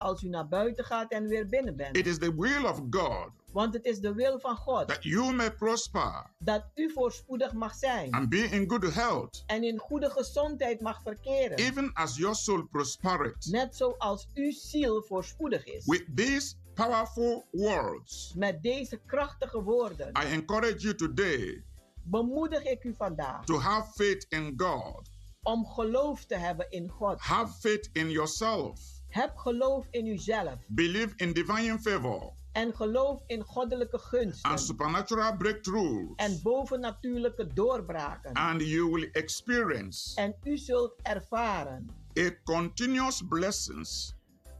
als u naar buiten gaat en weer binnen bent. It is the will of God Want het is de wil van God that you may prosper dat u voorspoedig mag zijn and be in good health, en in goede gezondheid mag verkeren. even as your soul prospereth. Net zoals uw ziel voorspoedig is. With these powerful words, Met deze krachtige woorden I encourage you today bemoedig ik u vandaag to have faith in God. om geloof te hebben in God. Have faith in yourself. Heb geloof in uzelf Believe in divine favor en geloof in goddelijke gunsten and supernatural breakthroughs, en bovennatuurlijke doorbraken. and you will experience En u zult ervaren a continuous blessings,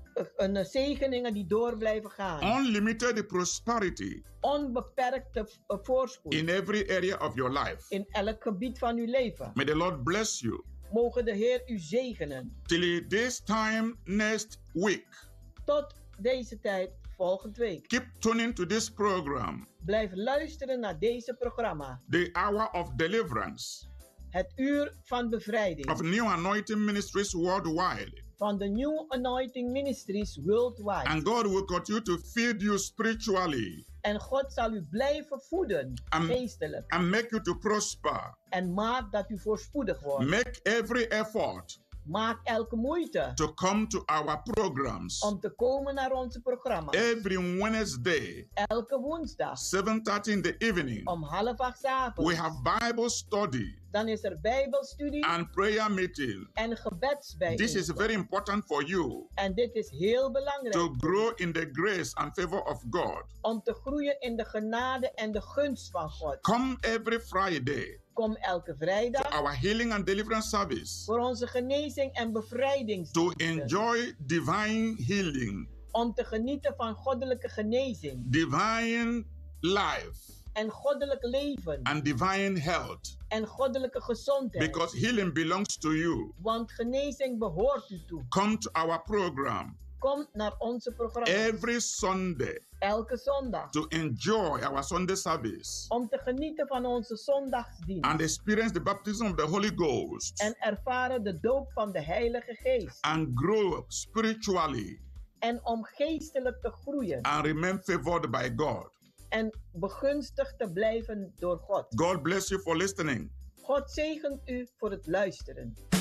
een zegeningen die door blijven gaan. unlimited prosperity Onbeperkte voorspoed in every area of your life. in elk gebied van uw leven. May the Lord bless you. Mogen de Heer u zegenen. Till this time next week, Tot deze tijd volgende week. keep tuning to this program, Blijf luisteren naar deze programma. the hour of deliverance Het uur van bevrijding. of New Anointing Ministries worldwide. Van de New Anointing Ministries worldwide. And God will continue to feed you spiritually En God zal u blijven voeden, geestelijk. and make you to prosper. En maak dat u voorspoedig wordt. Make every effort Maak elke moeite to come to our programs om te komen naar onze programma. every Wednesday, Elke woensdag 7:30 in the evening. om 7:30 's avonds. We have Bible study Dan is er bijbelstudie and prayer meeting. en gebedsbijeenkomst. This is very important for you En dit is heel belangrijk to grow in the grace and favor of God. om te groeien in de genade en de gunst van God. Come every Friday Kom elke for vrijdag our healing and deliverance service voor onze genezing en bevrijding. to enjoy divine healing, Om te genieten van goddelijke genezing divine life, en goddelijk leven and divine health. en goddelijke gezondheid. Because healing belongs to you. Want genezing behoort u toe. Come to our program Kom naar onze programma every Sunday elke zondag to enjoy our Sunday service om te genieten van onze zondagsdienst and experience the baptism of the Holy Ghost en ervaren de doop van de Heilige Geest. and grow spiritually En om geestelijk te groeien and remain favored by God. en begunstigd te blijven door God. God bless you for listening. God zegent u voor het luisteren.